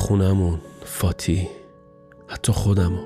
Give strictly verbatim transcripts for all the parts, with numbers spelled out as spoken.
خونمون، فاتی، حتی خودمو.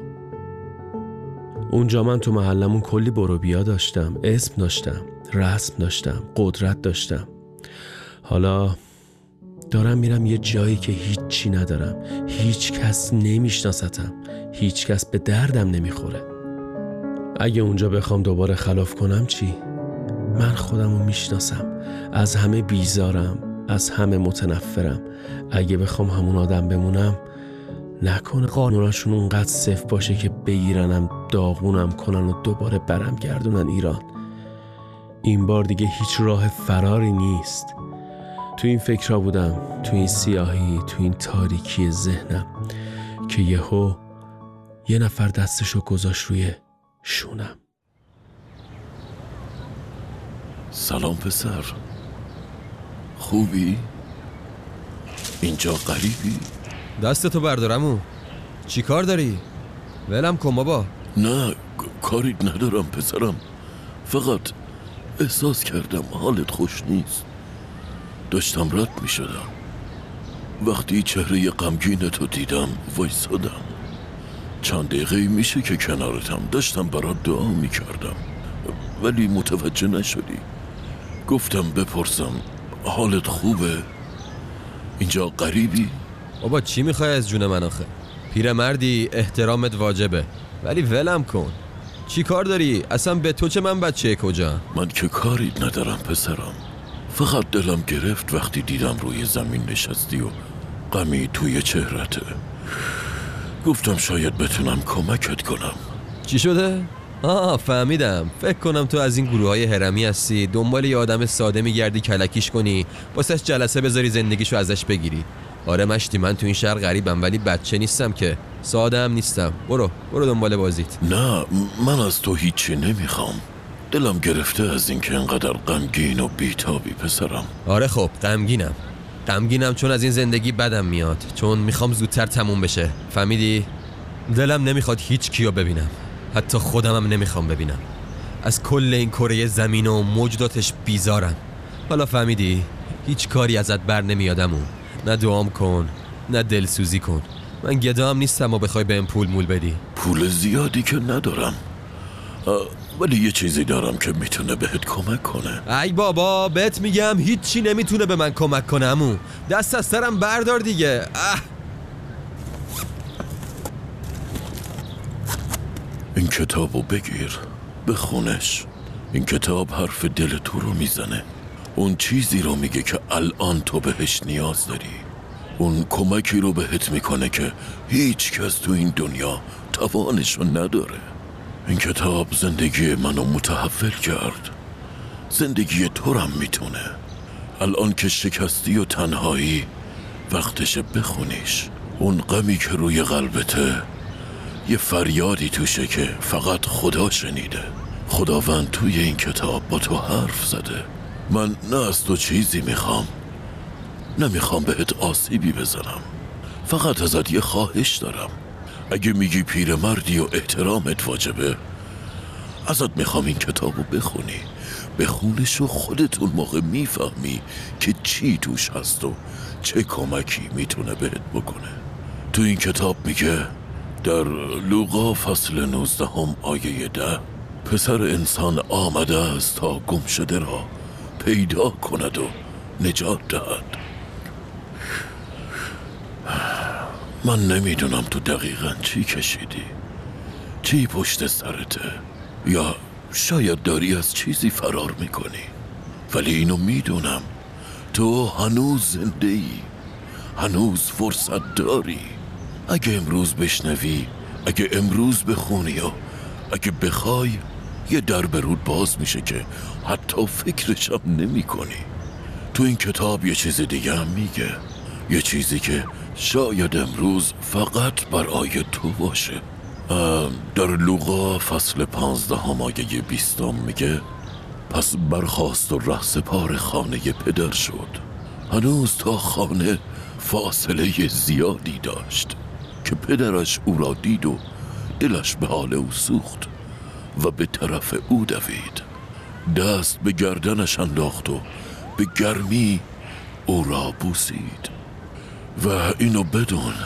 اونجا من تو محلمون کلی برو بیا داشتم، اسم داشتم، رسم داشتم، قدرت داشتم. حالا دارم میرم یه جایی که هیچی ندارم، هیچ کس نمیشناستم، هیچ کس به دردم نمیخوره. اگه اونجا بخوام دوباره خلاف کنم چی؟ من خودمو میشناسم، از همه بیزارم، از همه متنفرم. اگه بخوام همون آدم بمونم، نکنه قانوناشون اونقدر صفر باشه که بگیرنم داغونم کنن و دوباره برم گردونن ایران. این بار دیگه هیچ راه فراری نیست. تو این فکرها بودم، تو این سیاهی، تو این تاریکی ذهنم که یهو یه نفر دستشو گذاشت روی شونم. سلام پسر، خوبی؟ اینجا غریبی؟ دستتو بردارمو. چی کار داری؟ ولم کن بابا. نه کاری ندارم پسرم، فقط احساس کردم حالت خوش نیست. داشتم رد می شدم، وقتی چهره غمگینتو دیدم وایسادم. چند دقیقه میشه که کنارتم، داشتم برات دعا می کردم ولی متوجه نشدی. گفتم بپرسم حالت خوبه؟ اینجا غریبی؟ بابا چی میخوای از جون من آخه؟ پیرمردی، احترامت واجبه، ولی ولم کن. چی کار داری؟ اصلا به تو چه، من بچه کجا؟ من که کاری ندارم پسرم، فقط دلم گرفت وقتی دیدم روی زمین نشستی و غمی توی چهرته. گفتم شاید بتونم کمکت کنم. چی شده؟ آه فهمیدم. فکر کنم تو از این گروه های هرمی هستی، دنبال یه آدم ساده میگردی کلکیش کنی، واسش جلسه بذاری زندگیشو ازش بگیری. آره مشتی، من تو این شهر غریبم ولی بچه نیستم که، ساده هم نیستم. برو برو دنبال بازیت. نه من از تو هیچی نمیخوام، دلم گرفته از این که انقدر غمگین و بیتابی پسرم. آره خب غمگینم غمگینم چون از این زندگی بدم میاد، چون میخوام زودتر تموم بشه. فهمیدی؟ دلم نمیخواد هیچ کیو ببینم، حتی خودمم نمیخوام ببینم. از کل این کره زمین و موجوداتش بیزارم. حالا فهمیدی؟ هیچ کاری ازت بر نمیادمون. نه دعام کن نه دلسوزی کن. من گدا هم نیستم و بخوای بهم پول مول بدی. پول زیادی که ندارم، ولی یه چیزی دارم که میتونه بهت کمک کنه. ای بابا بهت میگم هیچی نمیتونه به من کمک کنه عمو. دست از سرم بردار دیگه. اه. این کتابو بگیر بخونش. این کتاب حرف دل تو رو میزنه، اون چیزی رو میگه که الان تو بهش نیاز داری، اون کمکی رو بهت میکنه که هیچ کس تو این دنیا توانشو نداره. این کتاب زندگی منو متحول کرد، زندگی تو رم میتونه. الان که شکستی و تنهایی وقتشه بخونیش. اون غمی که روی قلبته یه فریادی توشه که فقط خدا شنیده. خداوند توی این کتاب با تو حرف زده. من نه از تو چیزی میخوام، نمیخوام بهت آسیبی بزنم، فقط ازت یه خواهش دارم. اگه میگی پیرمردی و احترامت واجبه، ازت میخوام این کتابو بخونی. بخونش و خودت اون موقع میفهمی که چی توش هست و چه کمکی میتونه بهت بکنه. تو این کتاب میگه در لوقا فصل نوزدهم آیه ده، پسر انسان آمده است تا گم شده را پیدا کند و نجات دهد. من نمیدونم تو دقیقاً چی کشیدی، چی پشت سرته، یا شاید داری از چیزی فرار میکنی، ولی اینو میدونم تو هنوز زنده ای، هنوز فرصت داری. اگه امروز بشنوی، اگه امروز بخونی و اگه بخوای، یه در به رود باز میشه که حتی فکرش هم نمی کنی. تو این کتاب یه چیز دیگه هم میگه، یه چیزی که شاید امروز فقط برای تو باشه. در لوقا فصل پانزدهم آیه بیستم میگه پس برخاست و رهسپار خانه پدر شد. هنوز تا خانه فاصله زیادی داشت که پدرش او را دید و دلش به حال او سوخت و به طرف او دوید. دست به گردنش انداخت و به گرمی او را بوسید. و اینو بدون